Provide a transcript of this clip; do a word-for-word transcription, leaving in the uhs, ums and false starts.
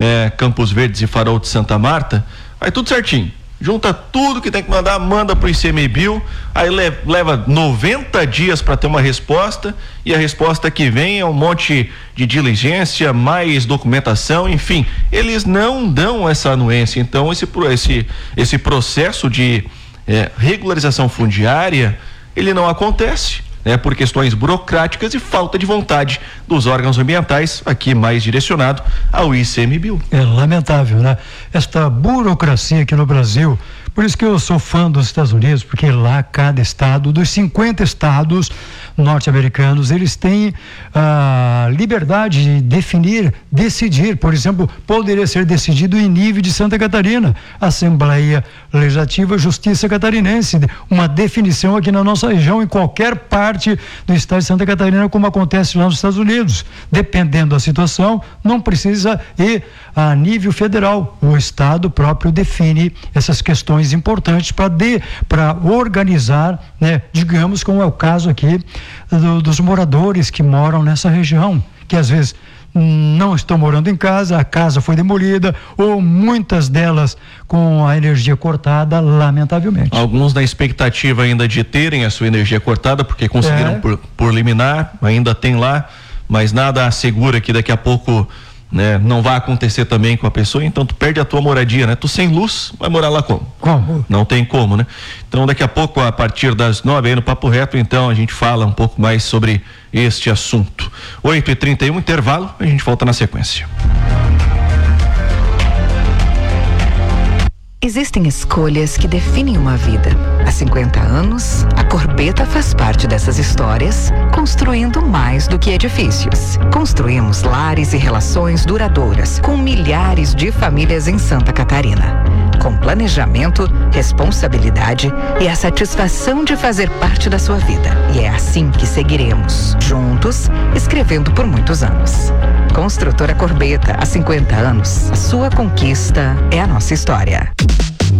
né, Campos Verdes e Farol de Santa Marta, vai tudo certinho. Junta tudo que tem que mandar, manda pro ICMBio, aí le, leva noventa dias para ter uma resposta, e a resposta que vem é um monte de diligência, mais documentação, enfim, eles não dão essa anuência. Então esse, esse, esse processo de é, regularização fundiária, ele não acontece, né, por questões burocráticas e falta de vontade dos órgãos ambientais, aqui mais direcionado ao ICMBio. É lamentável, né? Esta burocracia aqui no Brasil. Por isso que eu sou fã dos Estados Unidos, porque lá cada estado, dos cinquenta estados norte-americanos, eles têm a liberdade de definir, decidir. Por exemplo, poderia ser decidido em nível de Santa Catarina, Assembleia Legislativa, Justiça Catarinense, uma definição aqui na nossa região, em qualquer parte do estado de Santa Catarina, como acontece lá nos Estados Unidos. Dependendo da situação, não precisa ir a nível federal. O estado próprio define essas questões importantes para de para organizar, né, digamos, como é o caso aqui do, dos moradores que moram nessa região, que às vezes não estão morando em casa, a casa foi demolida, ou muitas delas com a energia cortada, lamentavelmente. Alguns na expectativa ainda de terem a sua energia cortada, porque conseguiram é. por, por liminar, ainda tem lá, mas nada assegura que daqui a pouco, né, não vai acontecer também com a pessoa. Então tu perde a tua moradia, né? Tu sem luz, vai morar lá como? Como? Não tem como, né? Então daqui a pouco, a partir das nove aí no Papo Reto, então a gente fala um pouco mais sobre este assunto. oito e trinta e um, intervalo, a gente volta na sequência. Existem escolhas que definem uma vida. Há cinquenta anos, a Corbeta faz parte dessas histórias, construindo mais do que edifícios. Construímos lares e relações duradouras com milhares de famílias em Santa Catarina. Com planejamento, responsabilidade e a satisfação de fazer parte da sua vida. E é assim que seguiremos, juntos, escrevendo por muitos anos. Construtora Corbeta, há cinquenta anos, a sua conquista é a nossa história.